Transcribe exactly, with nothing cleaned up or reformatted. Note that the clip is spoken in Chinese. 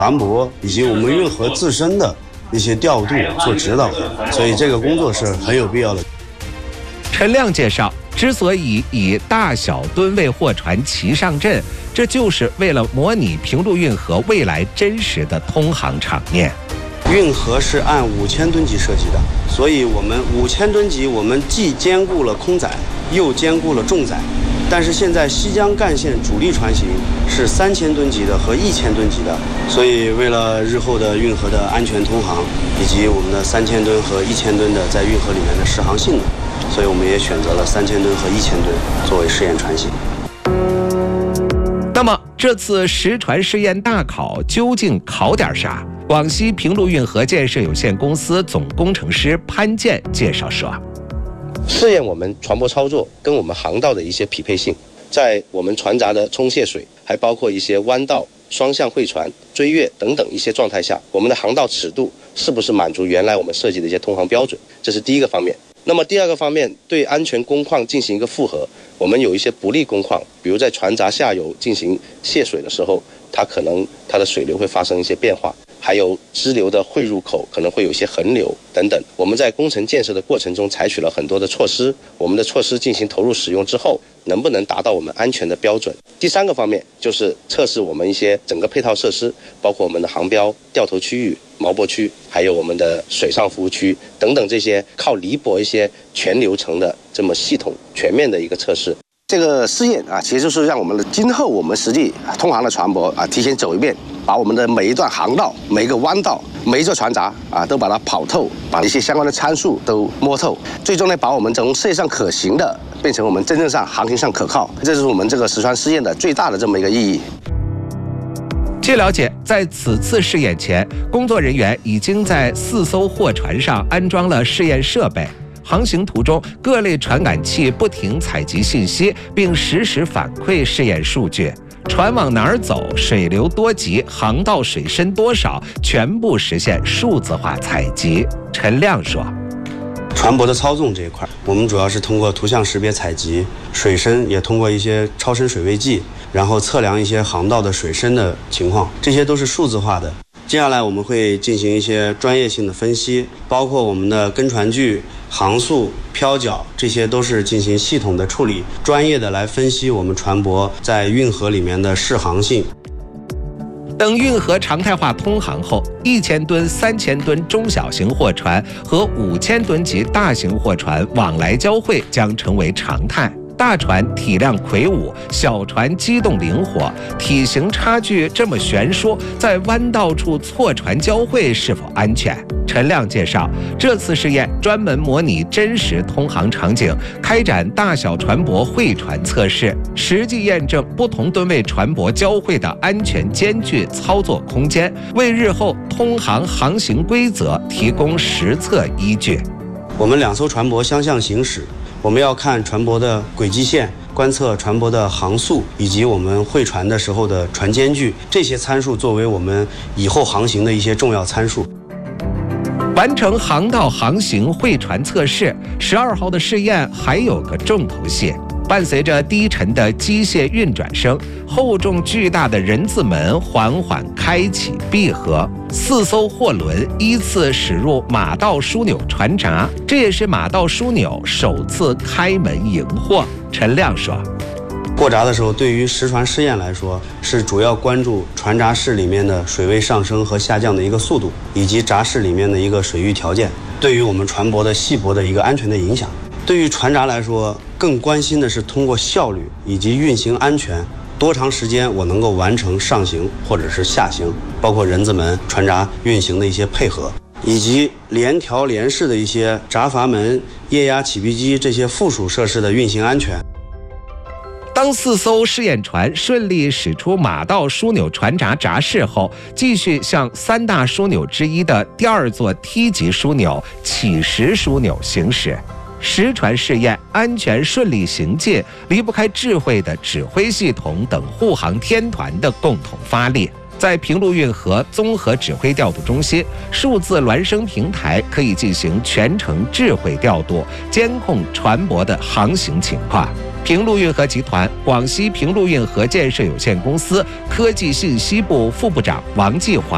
船舶以及我们运河自身的一些调度做指导的，所以这个工作是很有必要的。 陈亮介绍，之所以以大小吨位货船齐上阵，这就是为了模拟平陆运河未来真实的通航场面。 运河是按五千吨级设计的，所以我们五千吨级，我们既兼顾了空载，又兼顾了重载。但是现在西江干线主力船型是三千吨级的和一千吨级的，所以为了日后的运河的安全通航，以及我们的三千吨和一千吨的在运河里面的适航性能，所以我们也选择了三千吨和一千吨作为试验船型。 那么这次实船试验大考究竟考点啥？广西平陆运河建设有限公司总工程师潘健介绍说， 试验我们船舶操作跟我们航道的一些匹配性，在我们船闸的冲卸水，还包括一些弯道、双向会船、追月等等一些状态下，我们的航道尺度是不是满足原来我们设计的一些通航标准，这是第一个方面。那么第二个方面，对安全工况进行一个复核，我们有一些不利工况，比如在船闸下游进行泄水的时候，它可能它的水流会发生一些变化，还有支流的汇入口可能会有一些横流等等。我们在工程建设的过程中采取了很多的措施，我们的措施进行投入使用之后，能不能达到我们安全的标准？第三个方面就是测试我们一些整个配套设施，包括我们的航标、掉头区域、锚泊区，还有我们的水上服务区等等，这些靠离泊一些全流程的这么系统全面的一个测试。这个试验啊，其实就是让我们的今后我们实际通航的船舶啊，提前走一遍，把我们的每一段航道、每一个弯道、每一座船闸啊，都把它跑透，把一些相关的参数都摸透，最终呢，把我们从设计上可行的变成我们真正上航行上可靠，这是我们这个实船试验的最大的这么一个意义。 据了解，在此次试验前，工作人员已经在四艘货船上安装了试验设备。航行途中，各类传感器不停采集信息，并实时反馈试验数据。船往哪儿走，水流多急，航道水深多少，全部实现数字化采集。陈亮说， 船舶的操纵这一块，我们主要是通过图像识别采集，水深也通过一些超深水位计，然后测量一些航道的水深的情况，这些都是数字化的。接下来我们会进行一些专业性的分析，包括我们的跟船距、航速、漂角，这些都是进行系统的处理，专业的来分析我们船舶在运河里面的适航性。 等运河常态化通航后，一千吨、三千吨中小型货船和五千吨级大型货船往来交汇将成为常态。大船体量魁梧，小船机动灵活，体型差距这么悬殊，在弯道处错船交汇是否安全？陈亮介绍，这次试验专门模拟真实通航场景，开展大小船舶会船测试，实际验证不同吨位船舶交汇的安全间距操作空间，为日后通航航行规则提供实测依据。 我们两艘船舶相向行驶，我们要看船舶的轨迹线，观测船舶的航速，以及我们会船的时候的船间距，这些参数作为我们以后航行的一些重要参数。 完成航道航行会船测试，十二号的试验还有个重头戏。伴随着低沉的机械运转声，厚重巨大的人字门缓缓开启闭合，四艘货轮依次驶入马道枢纽船闸，这也是马道枢纽首次开门迎货。陈亮说， 过闸的时候，对于实船试验来说，是主要关注船闸室里面的水位上升和下降的一个速度，以及闸室里面的一个水域条件，对于我们船舶的细泊的一个安全的影响。对于船闸来说，更关心的是通过效率以及运行安全，多长时间我能够完成上行或者是下行，包括人字门、船闸运行的一些配合，以及联调联式的一些闸阀门、液压起闭机这些附属设施的运行安全。 当四艘试验船顺利驶出马道枢纽船闸闸室后，继续向三大枢纽之一的第二座梯级枢纽起石枢纽行驶。实船试验安全顺利行进，离不开智慧的指挥系统等护航天团的共同发力。在平陆运河综合指挥调度中心，数字孪生平台可以进行全程智慧调度，监控船舶的航行情况。平陆运河集团广西平陆运河建设有限公司科技信息部副部长王继华